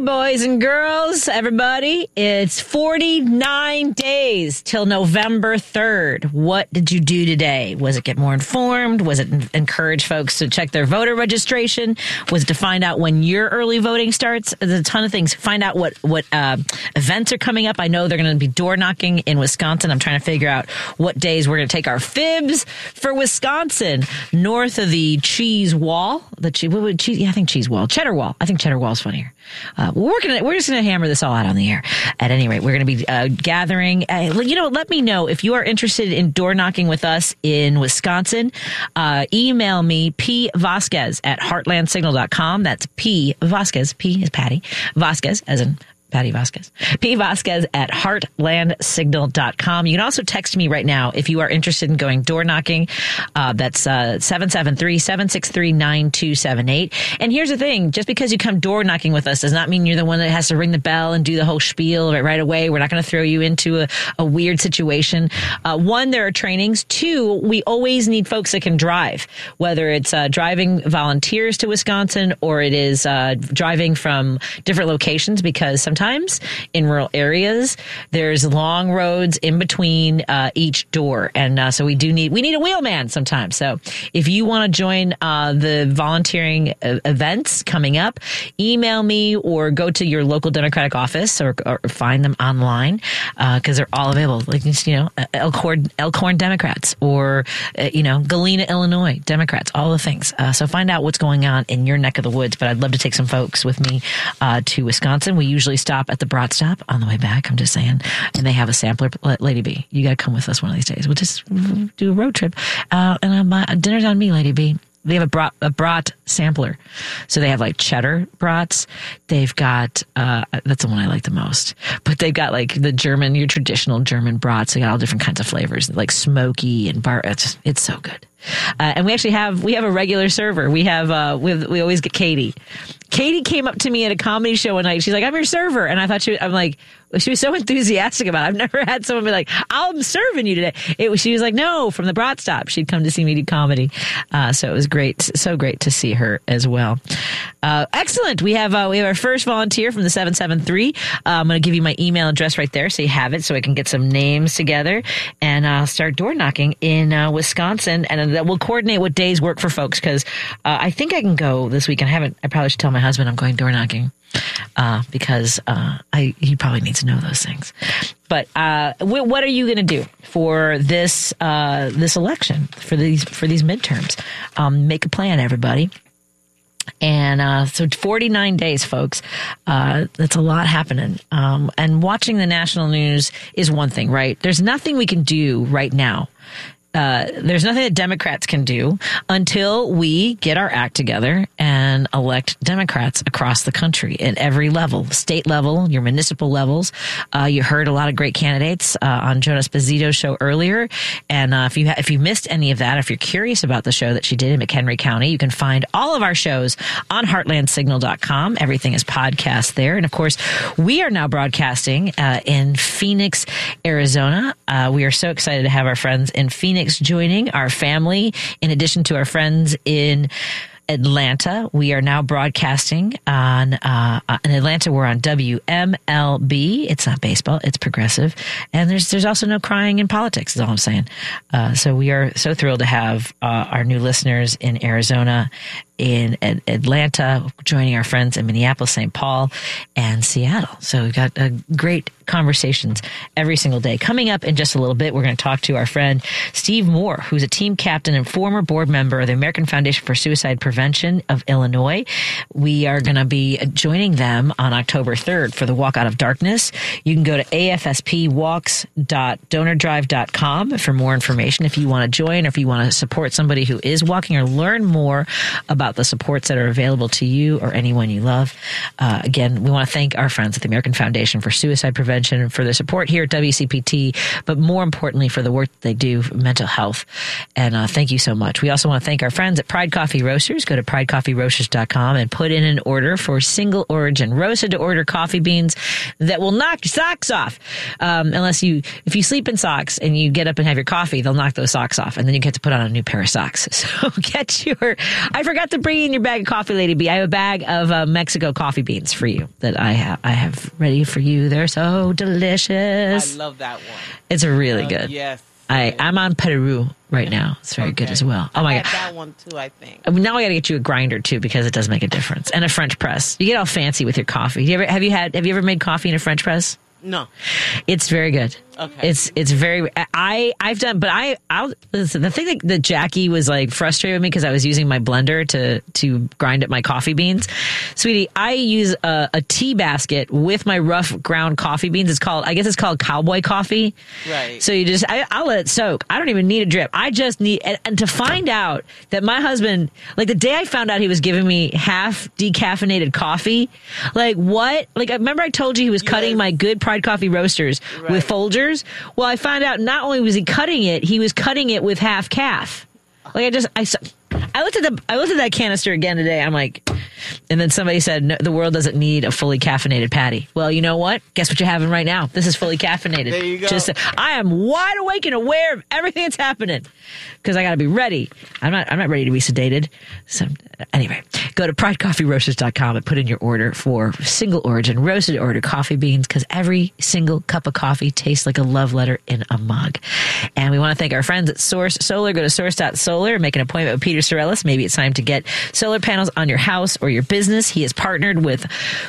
boys and girls, everybody. It's 49 days till November 3rd. What did you do today? Was it get more informed? Was it encourage folks to check their voter registration? Was it to find out when your early voting starts? There's a ton of things. Find out what events are coming up. I know they're going to be door knocking in Wisconsin. I'm trying to figure out what days we're going to take our fibs for Wisconsin, north of the cheese wall. Cheese wall. Cheddar wall. I think cheddar wall is funnier. We're just going to hammer this all out on the air. At any rate, we're going to be gathering. Let me know if you are interested in door knocking with us in Wisconsin. Email me, P. Vasquez at heartlandsignal.com. That's P. Vasquez. P is Patty. Vasquez, as in Patty Vasquez. P. Vasquez at heartlandsignal.com. You can also text me right now if you are interested in going door knocking. That's 773-763-9278. And here's the thing. Just because you come door knocking with us does not mean you're the one that has to ring the bell and do the whole spiel right away. We're not going to throw you into a weird situation. One, there are trainings. Two, we always need folks that can drive, whether it's driving volunteers to Wisconsin or it is driving from different locations, because sometimes in rural areas, there's long roads in between each door. And so we need a wheelman sometimes. So if you want to join the volunteering events coming up, email me or go to your local Democratic office or find them online because they're all available. Like, Elkhorn Democrats or, Galena, Illinois Democrats, all the things. So find out what's going on in your neck of the woods. But I'd love to take some folks with me to Wisconsin. We usually stop at the Brat Stop on the way back. I'm just saying. And they have a sampler. Lady B, you got to come with us one of these days. We'll just do a road trip. And dinner's on me, Lady B. They have a brat sampler. So they have like cheddar brats. They've got, that's the one I like the most. But they've got like your traditional German brats. They got all different kinds of flavors, like smoky and bar. It's so good. And we have a regular server. We always get Katie. Katie came up to me at a comedy show one night. She's like, "I'm your server." And I thought she was so enthusiastic about it. I've never had someone be like, "I'm serving you today." She was like, "No," from the Brat Stop. She'd come to see me do comedy. So it was great. So great to see her as well. Excellent. We have our first volunteer from the 773. I'm going to give you my email address right there so you have it so I can get some names together and I'll start door knocking in Wisconsin. And we'll coordinate what days work for folks because I think I can go this week. I probably should tell my husband I'm going door knocking because he probably needs to know those things. But what are you going to do for this election, for these midterms? Make a plan, everybody. And so 49 days, folks. That's a lot happening. And watching the national news is one thing, right? There's nothing we can do right now. There's nothing that Democrats can do until we get our act together and elect Democrats across the country at every level, state level, your municipal levels. You heard a lot of great candidates on Joan Esposito's show earlier. And if you missed any of that, if you're curious about the show that she did in McHenry County, you can find all of our shows on heartlandsignal.com. Everything is podcast there. And of course, we are now broadcasting in Phoenix, Arizona. We are so excited to have our friends in Phoenix joining our family. In addition to our friends in Atlanta, we are now broadcasting on in Atlanta. We're on WMLB. It's not baseball; it's progressive, and there's also no crying in politics. Is all I'm saying. So we are so thrilled to have our new listeners in Arizona, in Atlanta, joining our friends in Minneapolis, St. Paul, and Seattle. So we've got great conversations every single day. Coming up in just a little bit, we're going to talk to our friend Steve Moore, who's a team captain and former board member of the American Foundation for Suicide Prevention of Illinois. We are going to be joining them on October 3rd for the Walk Out of Darkness. You can go to afspwalks.donordrive.com for more information if you want to join or if you want to support somebody who is walking or learn more about the supports that are available to you or anyone you love. Again, we want to thank our friends at the American Foundation for Suicide Prevention for their support here at WCPT, but more importantly for the work that they do for mental health. And thank you so much. We also want to thank our friends at Pride Coffee Roasters. Go to pridecoffeeroasters.com and put in an order for single origin roasted to order coffee beans that will knock your socks off. If you sleep in socks and you get up and have your coffee, they'll knock those socks off and then you get to put on a new pair of socks. So I forgot to bring in your bag of coffee, Lady B. I have a bag of Mexico coffee beans for you that I have ready for you. They're so delicious. I love that one. It's really good. Yes. I'm on Peru right now. It's very good as well. Oh my God. God. That one too, I think. Now I got to get you a grinder too, because it does make a difference. And a French press. You get all fancy with your coffee. Have you ever made coffee in a French press? No. It's very good. Okay. It's very, I've done, but I'll listen, the thing that Jackie was like frustrated with me because I was using my blender to grind up my coffee beans. Sweetie, I use a tea basket with my rough ground coffee beans. I guess it's called cowboy coffee. Right. So I'll let it soak. I don't even need a drip. I just need, and to find out that my husband, like the day I found out he was giving me half decaffeinated coffee, like what? Like, remember I told you he was cutting my good Pride Coffee roasters with Folgers? Well, I found out not only was he cutting it, he was cutting it with half calf. Like I looked at that canister again today. I'm like, and then somebody said, no, the world doesn't need a fully caffeinated patty. Well, you know what? Guess what you're having right now? This is fully caffeinated. There you go. I am wide awake and aware of everything that's happening because I got to be ready. I'm not ready to be sedated. So anyway, go to pridecoffeeroasters.com and put in your order for single origin roasted order coffee beans, because every single cup of coffee tastes like a love letter in a mug. And we want to thank our friends at Source Solar. Go to source.solar, make an appointment with Peter Sorellis. Maybe it's time to get solar panels on your house or your business. He has partnered with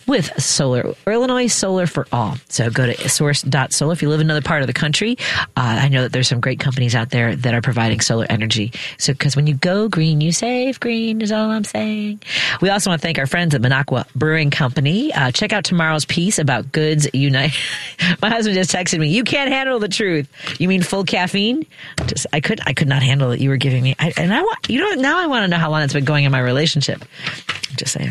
Solar, Illinois Solar for All. So go to source.solar. If you live in another part of the country, I know that there's some great companies out there that are providing solar energy. So, because when you go green, you save green is all I'm saying. We also want to thank our friends at Minocqua Brewing Company. Check out tomorrow's piece about Goods Unite. My husband just texted me, "You can't handle the truth." You mean full caffeine? I could not handle it. You were giving me, now I want to know how long it's been going in my relationship. I'm just saying.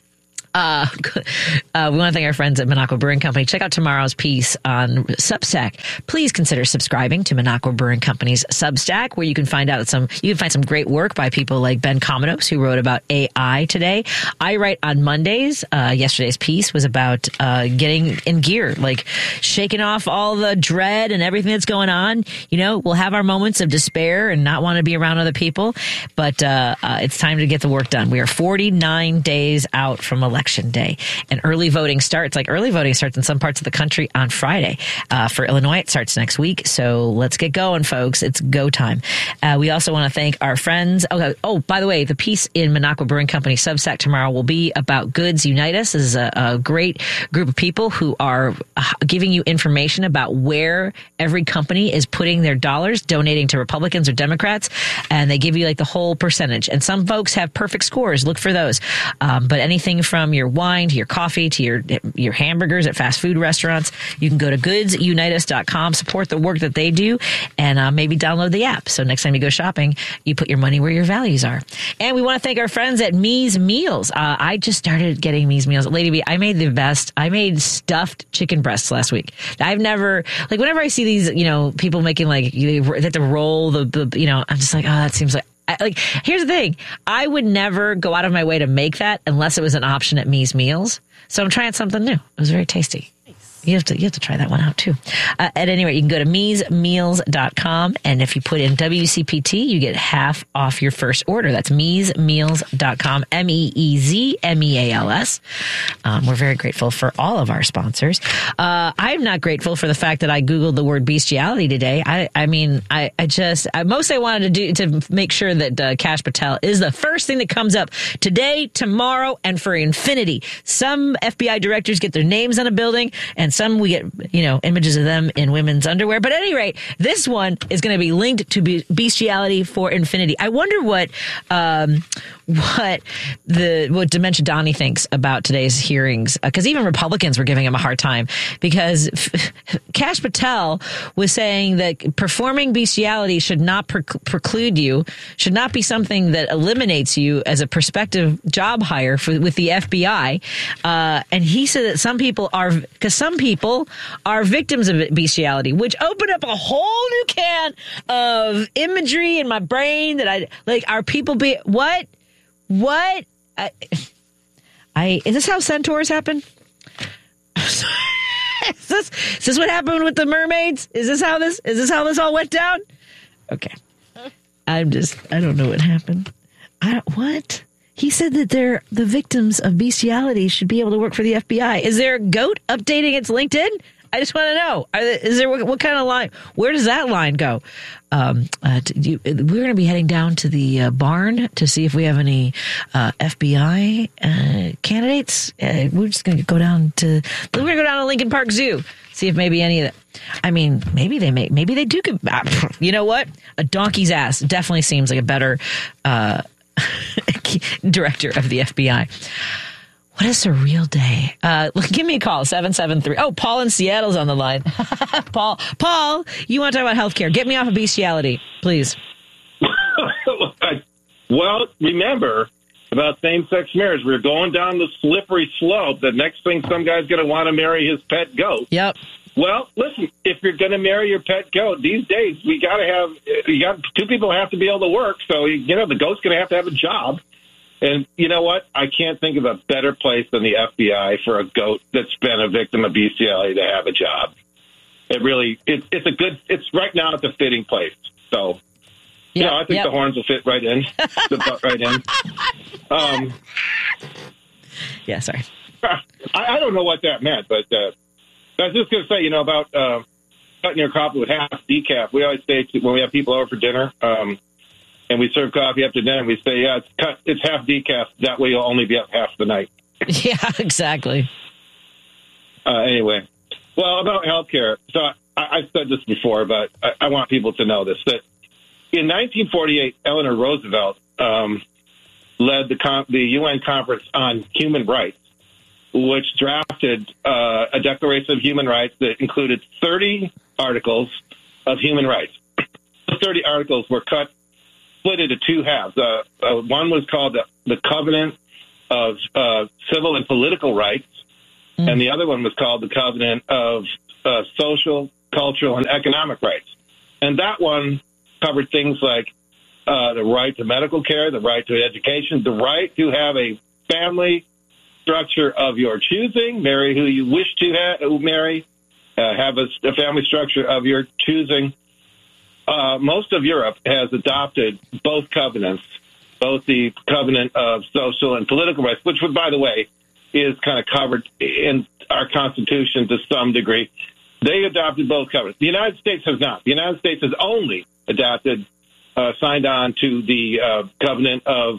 We want to thank our friends at Minocqua Brewing Company. Check out tomorrow's piece on Substack. Please consider subscribing to Minocqua Brewing Company's Substack, where you can find some great work by people like Ben Cominos, who wrote about AI today. I write on Mondays. Yesterday's piece was about getting in gear, like shaking off all the dread and everything that's going on. You know, we'll have our moments of despair and not want to be around other people, but it's time to get the work done. We are 49 days out from election day, and early voting starts in some parts of the country on Friday. For Illinois, it starts next week. So let's get going, folks. It's go time. We also want to thank our friends. Oh, by the way, the piece in Minocqua Brewing Company Substack tomorrow will be about Goods Unite Us. This is a great group of people who are giving you information about where every company is putting their dollars, donating to Republicans or Democrats, and they give you like the whole percentage. And some folks have perfect scores. Look for those. But anything from your wine to your coffee to your hamburgers at fast food restaurants, you can go to goodsuniteus.com, support the work that they do, and maybe download the app. So next time you go shopping, you put your money where your values are. And we want to thank our friends at Me's Meals. I just started getting Me's Meals. Lady B, I made the best. I made stuffed chicken breasts last week. I've never, like, whenever I see these, people making like, they have to roll the I'm just like, oh, that seems like, here's the thing. I would never go out of my way to make that unless it was an option at Me's Meals. So I'm trying something new. It was very tasty. You have to try that one out too. At any rate, you can go to meesmeals.com, and if you put in WCPT, you get half off your first order. That's meesmeals.com, MEEZMEALS. We're very grateful for all of our sponsors. I'm not grateful for the fact that I Googled the word bestiality today. I mostly wanted to make sure that Kash Patel is the first thing that comes up today, tomorrow, and for infinity. Some FBI directors get their names on a building, and some we get, images of them in women's underwear. But at any rate, this one is going to be linked to bestiality for infinity. I wonder what Dementia Donnie thinks about today's hearings, because even Republicans were giving him a hard time, because Kash Patel was saying that performing bestiality should not preclude you, should not be something that eliminates you as a prospective job hire with the FBI. And he said that some people are victims of bestiality, which opened up a whole new can of imagery in my brain that are people what? Is this how centaurs happen? Is this what happened with the mermaids? Is this how this all went down? Okay. I don't know what happened. What? He said that the victims of bestiality should be able to work for the FBI. Is there a goat updating its LinkedIn? I just want to know. Is there what kind of line? Where does that line go? We're going to be heading down to the barn to see if we have any FBI candidates. We're just going to go down to Lincoln Park Zoo, see if maybe any of that. I mean, maybe they do. You know what? A donkey's ass definitely seems like a better director of the FBI. What a surreal day. Give me a call, 773. Oh, Paul in Seattle's on the line. Paul, you want to talk about healthcare. Get me off of bestiality, please. Well, remember about same-sex marriage. We're going down the slippery slope. The next thing, some guy's going to want to marry his pet goat. Yep. Well, listen, if you're going to marry your pet goat, these days, two people have to be able to work. So, the goat's going to have a job. And you know what? I can't think of a better place than the FBI for a goat that's been a victim of bestiality to have a job. It really, it's right now it's a fitting place. So, I think the horns will fit right in, the butt right in. Yeah, sorry. I don't know what that meant, but I was just going to say, about cutting your coffee with half decaf. We always say when we have people over for dinner, and we serve coffee after dinner, we say, it's half decaf. That way you'll only be up half the night. Yeah, exactly. Anyway, well, about healthcare. So I've said this before, but I want people to know this, that in 1948, Eleanor Roosevelt led the UN Conference on Human Rights, which drafted a Declaration of Human Rights that included 30 articles of human rights. Those 30 articles were split into two halves. One was called the Covenant of Civil and Political Rights, and the other one was called the Covenant of Social, Cultural, and Economic Rights. And that one covered things like the right to medical care, the right to education, the right to have a family structure of your choosing, marry who you wish to marry, have a family structure of your choosing. Most of Europe has adopted both covenants, both the Covenant of Social and Political Rights, which, by the way, is kind of covered in our Constitution to some degree. They adopted both covenants. The United States has not. The United States has only signed on to the Covenant of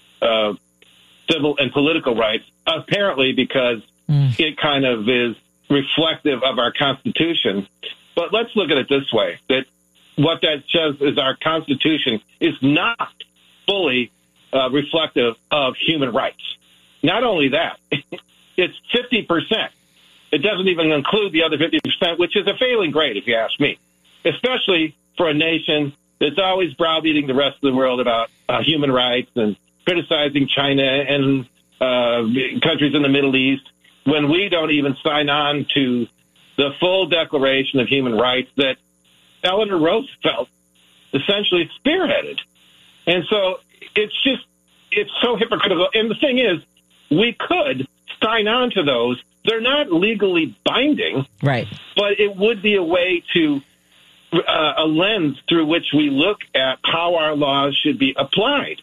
Civil and Political Rights, apparently because it kind of is reflective of our Constitution. But let's look at it this way, that what that says is our Constitution is not fully reflective of human rights. Not only that, it's 50%. It doesn't even include the other 50%, which is a failing grade, if you ask me, especially for a nation that's always browbeating the rest of the world about human rights and criticizing China and countries in the Middle East, when we don't even sign on to the full Declaration of Human Rights that Eleanor Roosevelt essentially spearheaded. And so it's so hypocritical. And the thing is, we could sign on to those. They're not legally binding, right? But it would be a way to a lens through which we look at how our laws should be applied.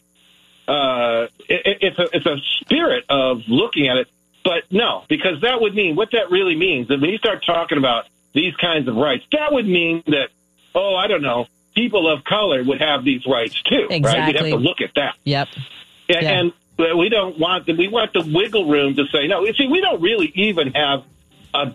It's a spirit of looking at it, but no, because that would mean what that really means. That when you start talking about these kinds of rights, that would mean that, I don't know, people of color would have these rights too. Exactly. Right? We'd have to look at that. Yep. And we don't want we want the wiggle room to say no. See, we don't really even have a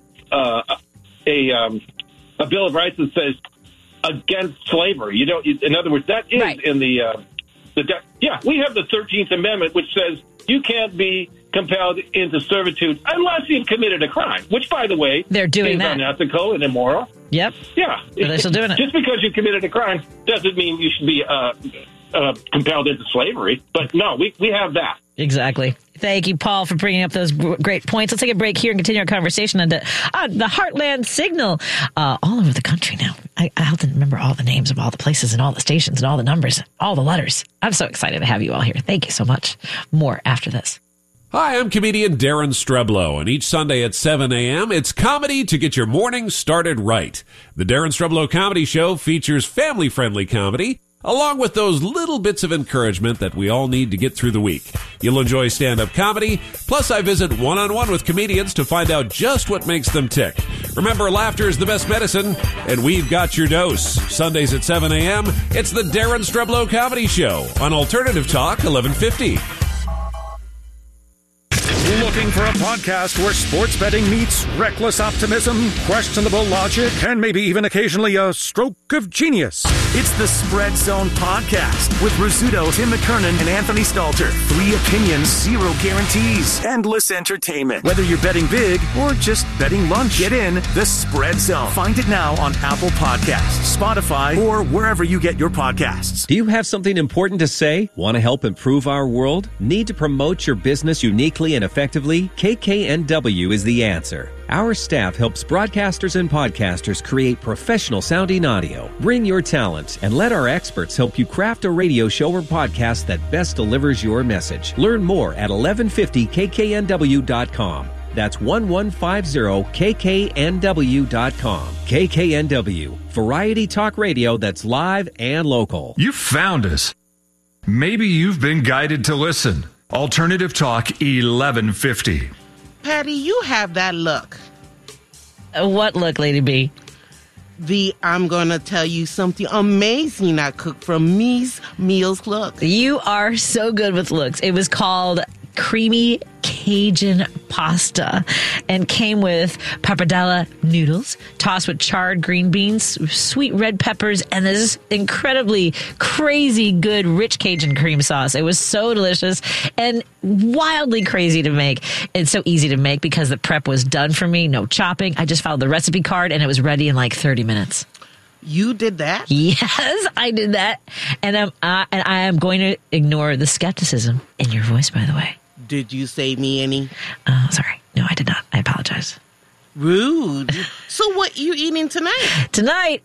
Bill of Rights that says against slavery. You don't. In other words, that is right in the we have the 13th Amendment, which says you can't be compelled into servitude unless you've committed a crime, which, by the way, they're doing is that. Unethical and immoral. Yep. Yeah. But they're still doing it. Just because you committed a crime doesn't mean you should be compelled into slavery. But no, we have that. Exactly. Thank you, Paul, for bringing up those great points. Let's take a break here and continue our conversation on the Heartland Signal all over the country now. I have to remember all the names of all the places and all the stations and all the numbers, all the letters. I'm so excited to have you all here. Thank you so much. More after this. Hi, I'm comedian Darren Streblow, and each Sunday at 7 a.m., it's comedy to get your morning started right. The Darren Streblow Comedy Show features family-friendly comedy, along with those little bits of encouragement that we all need to get through the week. You'll enjoy stand-up comedy, plus I visit one-on-one with comedians to find out just what makes them tick. Remember, laughter is the best medicine, and we've got your dose. Sundays at 7 a.m., it's the Darren Streblow Comedy Show on Alternative Talk 1150. Looking for a podcast where sports betting meets reckless optimism, questionable logic, and maybe even occasionally a stroke of genius? It's the Spread Zone Podcast with Rizzuto, Tim McKernan, and Anthony Stalter. 3 opinions, 0 guarantees. Endless entertainment. Whether you're betting big or just betting lunch, get in the Spread Zone. Find it now on Apple Podcasts, Spotify, or wherever you get your podcasts. Do you have something important to say? Want to help improve our world? Need to promote your business uniquely and effectively? KKNW is the answer. Our staff helps broadcasters and podcasters create professional sounding audio. Bring your talent and let our experts help you craft a radio show or podcast that best delivers your message. Learn more at 1150kknw.com. That's 1150kknw.com. KKNW, variety talk radio that's live and local. You found us. Maybe you've been guided to listen. Alternative Talk 1150. Patty, you have that look. What look, Lady B? I'm going to tell you something amazing I cooked from Mies Meals Look. You are so good with looks. It was called creamy Cajun pasta and came with pappardelle noodles tossed with charred green beans, sweet red peppers, and this incredibly crazy good rich Cajun cream sauce. It was so delicious and wildly crazy to make. It's so easy to make because the prep was done for me. No chopping. I just followed the recipe card and it was ready in like 30 minutes. You did that? Yes, I did that. And I am going to ignore the skepticism in your voice, by the way. Did you save me any? Sorry. No, I did not. I apologize. Rude. So what you eating tonight? Tonight,